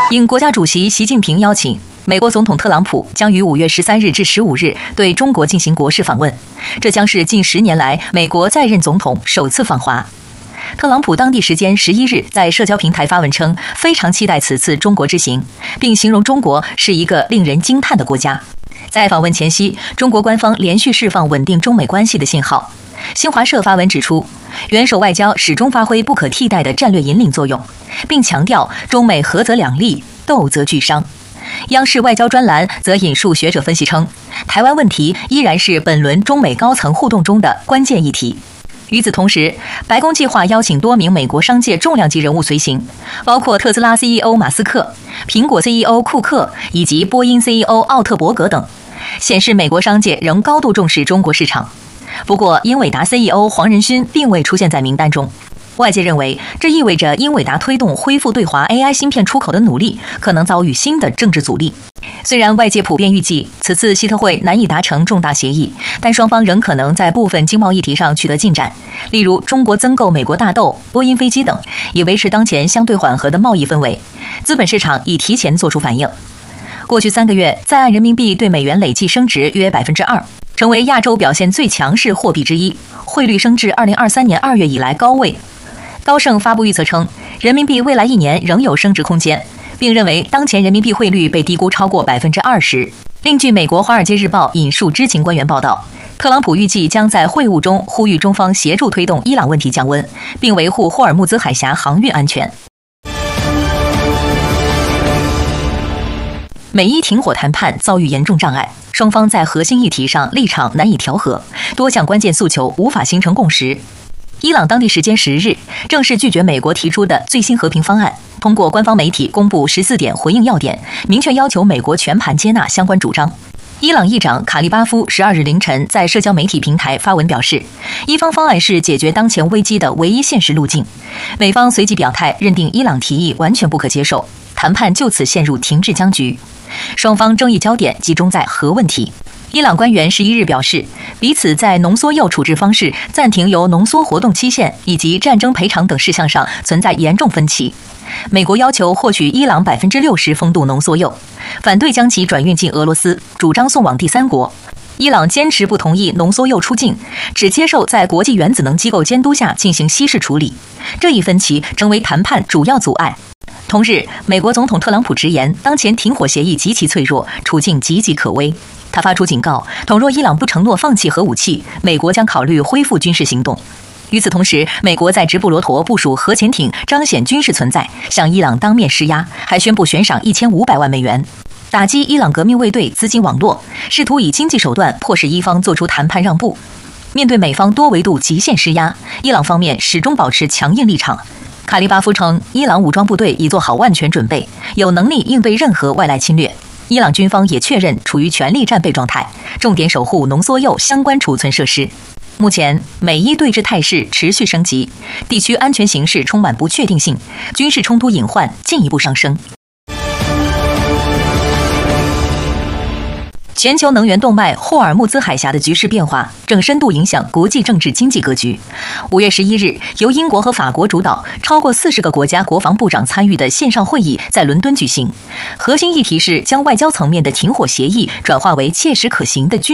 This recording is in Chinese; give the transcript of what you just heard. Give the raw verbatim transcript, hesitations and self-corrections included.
应国家主席习近平邀请，美国总统特朗普将于五月十三日至十五日对中国进行国事访问，这将是近十年来美国在任总统首次访华。特朗普当地时间十一日在社交平台发文称，非常期待此次中国之行，并形容中国是一个令人惊叹的国家。在访问前夕，中国官方连续释放稳定中美关系的信号。新华社发文指出，元首外交始终发挥不可替代的战略引领作用，并强调中美合则两利，斗则俱伤。央视外交专栏则引述学者分析称，台湾问题依然是本轮中美高层互动中的关键议题。与此同时，白宫计划邀请多名美国商界重量级人物随行，包括特斯拉 C E O 马斯克、苹果 C E O 库克以及波音 C E O 奥特伯格等，显示美国商界仍高度重视中国市场。不过，英伟达 C E O 黄仁勋并未出现在名单中。外界认为，这意味着英伟达推动恢复对华 A I 芯片出口的努力可能遭遇新的政治阻力。虽然外界普遍预计此次希特会难以达成重大协议，但双方仍可能在部分经贸议题上取得进展，例如中国增购美国大豆、波音飞机等，以维持当前相对缓和的贸易氛围。资本市场已提前做出反应。过去三个月，在岸人民币对美元累计升值约百分之二，成为亚洲表现最强势货币之一，汇率升至二零二三年二月以来高位。高盛发布预测称，人民币未来一年仍有升值空间，并认为当前人民币汇率被低估超过百分之二十。另据美国《华尔街日报》引述知情官员报道，特朗普预计将在会晤中呼吁中方协助推动伊朗问题降温，并维护霍尔木兹海峡航运安全。美伊停火谈判遭遇严重障碍，双方在核心议题上立场难以调和，多项关键诉求无法形成共识。伊朗当地时间十日正式拒绝美国提出的最新和平方案，通过官方媒体公布十四点回应要点，明确要求美国全盘接纳相关主张。伊朗议长卡利巴夫十二日凌晨在社交媒体平台发文表示，伊方方案是解决当前危机的唯一现实路径。美方随即表态，认定伊朗提议完全不可接受，谈判就此陷入停滞僵局。双方争议焦点集中在核问题。伊朗官员十一日表示，彼此在浓缩铀处置方式、暂停铀浓缩活动期限以及战争赔偿等事项上存在严重分歧。美国要求获取伊朗百分之六十丰度浓缩铀，反对将其转运进俄罗斯，主张送往第三国。伊朗坚持不同意浓缩铀出境，只接受在国际原子能机构监督下进行稀释处理。这一分歧成为谈判主要阻碍。同日，美国总统特朗普直言，当前停火协议极其脆弱，处境岌岌可危。他发出警告，倘若伊朗不承诺放弃核武器，美国将考虑恢复军事行动。与此同时，美国在直布罗陀部署核潜艇，彰显军事存在，向伊朗当面施压，还宣布悬赏一千五百万美元，打击伊朗革命卫队资金网络，试图以经济手段迫使伊方做出谈判让步。面对美方多维度极限施压，伊朗方面始终保持强硬立场。卡利巴夫称，伊朗武装部队已做好万全准备，有能力应对任何外来侵略。伊朗军方也确认处于全力战备状态，重点守护浓缩铀相关储存设施。目前，美伊对峙态势持续升级，地区安全形势充满不确定性，军事冲突隐患进一步上升。全球能源动脉霍尔木兹海峡的局势变化正深度影响国际政治经济格局。五月十一日，由英国和法国主导，超过四十个国家国防部长参与的线上会议在伦敦举行。核心议题是将外交层面的停火协议转化为切实可行的军